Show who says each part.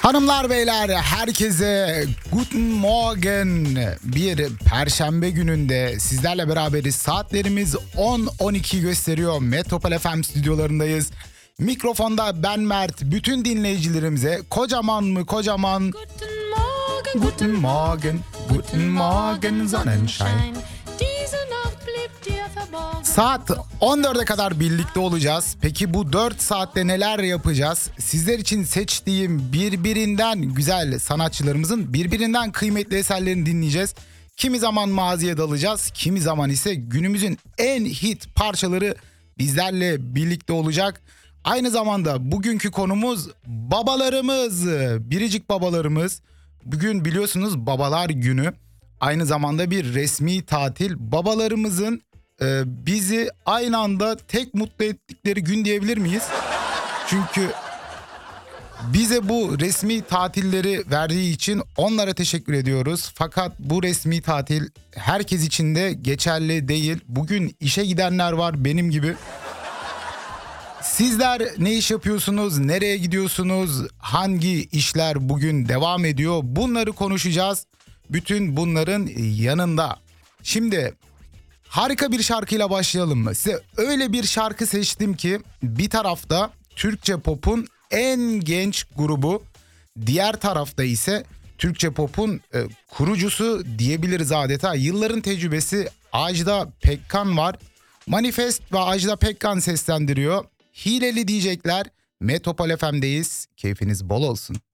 Speaker 1: Hanımlar beyler herkese Guten Morgen. Bir perşembe gününde sizlerle beraberiz. Saatlerimiz 10-12 gösteriyor. Metropol FM stüdyolarındayız. Mikrofonda ben Mert. Bütün dinleyicilerimize kocaman mı kocaman Guten Morgen, Guten Morgen Sonnenschein. Saat 14'e kadar birlikte olacağız. Peki bu 4 saatte neler yapacağız? Sizler için seçtiğim birbirinden güzel sanatçılarımızın birbirinden kıymetli eserlerini dinleyeceğiz. Kimi zaman maziye dalacağız, kimi zaman ise günümüzün en hit parçaları bizlerle birlikte olacak. Aynı zamanda bugünkü konumuz babalarımız, biricik babalarımız. Bugün biliyorsunuz Babalar Günü. Aynı zamanda bir resmi tatil. Babalarımızın bizi aynı anda tek mutlu ettikleri gün diyebilir miyiz? Çünkü bize bu resmi tatilleri verdiği için onlara teşekkür ediyoruz. Fakat bu resmi tatil herkes için de geçerli değil. Bugün işe gidenler var benim gibi. Sizler ne iş yapıyorsunuz? Nereye gidiyorsunuz? Hangi işler bugün devam ediyor? Bunları konuşacağız. Bütün bunların yanında. Şimdi harika bir şarkıyla başlayalım mı? Size öyle bir şarkı seçtim ki bir tarafta Türkçe pop'un en genç grubu, diğer tarafta ise Türkçe pop'un kurucusu diyebiliriz adeta. Yılların tecrübesi Ajda Pekkan var. Manifest ve Ajda Pekkan seslendiriyor. Hileli diyecekler. Metropol FM'deyiz. Keyfiniz bol olsun.